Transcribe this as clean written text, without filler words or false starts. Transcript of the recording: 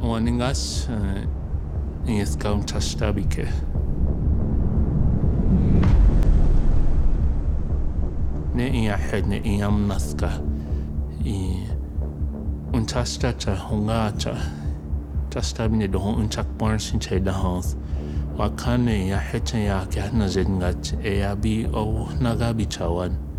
waningas iskaun tastabike. Ne ia hedne iam naska I untastata hungata tastabine do untak barsin te dahons wakane ya hete ya kahna zengat e abi o nagabi chawan